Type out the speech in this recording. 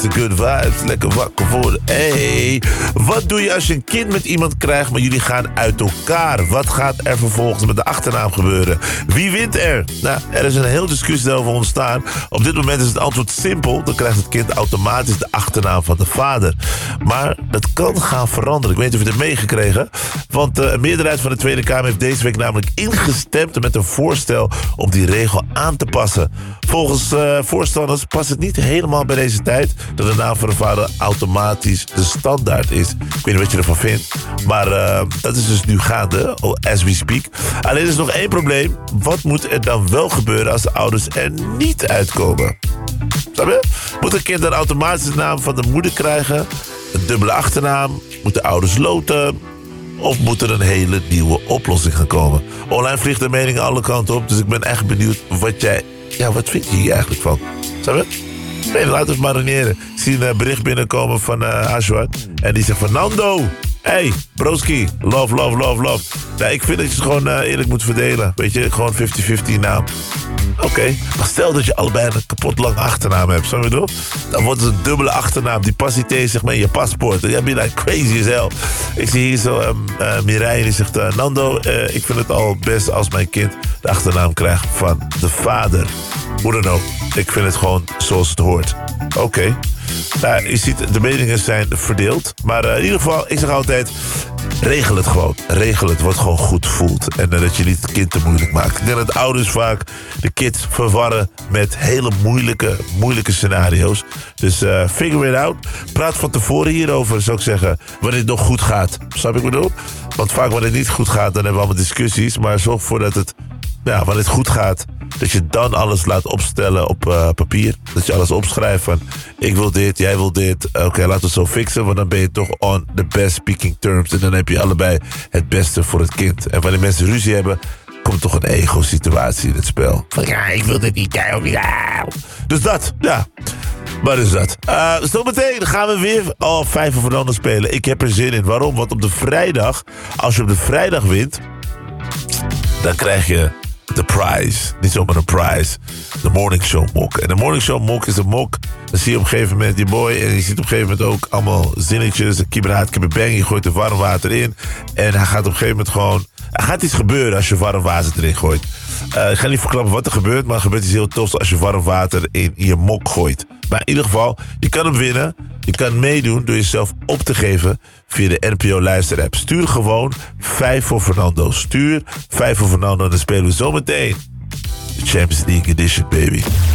De good vibes, lekker wakker worden. Hey, wat doe je als je een kind met iemand krijgt, maar jullie gaan uit elkaar? Wat gaat er vervolgens met de achternaam gebeuren? Wie wint er? Nou, er is een hele discussie over ontstaan. Op dit moment is het antwoord simpel. Dan krijgt het kind automatisch de achternaam van de vader. Maar dat kan gaan veranderen. Ik weet niet of je het hebt meegekregen. Want een meerderheid van de Tweede Kamer heeft deze week namelijk ingestemd met een voorstel om die regel aan te passen. Volgens voorstanders past het niet helemaal bij deze tijd dat de naam van de vader automatisch de standaard is. Ik weet niet wat je ervan vindt, maar dat is dus nu gaande, as we speak. Alleen is nog één probleem. Wat moet er dan wel gebeuren als de ouders er niet uitkomen? Snap je? Moet een kind dan automatisch de naam van de moeder krijgen? Een dubbele achternaam? Moeten ouders loten? Of moet er een hele nieuwe oplossing gaan komen? Online vliegt de mening alle kanten op, dus ik ben echt benieuwd wat vind je hier eigenlijk van? Snap je? Nee, laten we het marineren. Ik zie een bericht binnenkomen van Ashwar. En die zegt van Nando. Hey, broski. Love, love, love, love. Nou, ik vind dat je het gewoon eerlijk moet verdelen. Weet je, gewoon 50-50 naam. Oké, maar stel dat je allebei een kapot lang achternaam hebt. Zo bedoel? Dan wordt het een dubbele achternaam. Die past niet tegen, zeg maar, in je paspoort. Dan ben je like crazy as hell. Ik zie hier zo Mireille die zegt... Nando, ik vind het al best als mijn kind de achternaam krijgt van de vader. Hoe dan ook. Ik vind het gewoon zoals het hoort. Oké. Nou, je ziet, de meningen zijn verdeeld. Maar in ieder geval, ik zeg altijd... regel het gewoon. Regel het wat gewoon goed voelt. En dat je niet het kind te moeilijk maakt. Ik denk dat ouders vaak de kids verwarren met hele moeilijke scenario's. Dus figure it out. Praat van tevoren hierover, zou ik zeggen. Wanneer het nog goed gaat. Snap ik wat ik bedoel? Want vaak wanneer het niet goed gaat, dan hebben we allemaal discussies. Maar zorg ervoor dat het... ja, wanneer het goed gaat, dat je dan alles laat opstellen op papier. Dat je alles opschrijft van, ik wil dit, jij wil dit. Oké, laten we het zo fixen, want dan ben je toch on the best speaking terms. En dan heb je allebei het beste voor het kind. En wanneer mensen ruzie hebben, komt toch een ego-situatie in het spel. Van ja, ik wil dit niet, jij ook niet. Ja. Dus dat, ja. Maar dus dat. Zometeen gaan we weer 5 of Fernando spelen. Ik heb er zin in. Waarom? Want op de vrijdag, als je op de vrijdag wint, dan krijg je de prize. Niet zomaar een prize. De morning show mok. En de morning show mok is een mok. Dan zie je op een gegeven moment die boy. En je ziet op een gegeven moment ook allemaal zinnetjes. Een kibberhaat, kibberbang. Je gooit er warm water in. En hij gaat op een gegeven moment gewoon... er gaat iets gebeuren als je warm water erin gooit. Ik ga niet verklappen wat er gebeurt. Maar er gebeurt iets heel tofs als je warm water in je mok gooit. Maar in ieder geval, je kan hem winnen. Je kan meedoen door jezelf op te geven via de NPO luisterapp. Stuur gewoon 5 voor Fernando. Stuur 5 voor Fernando en dan spelen we zometeen de Champions League Edition, baby.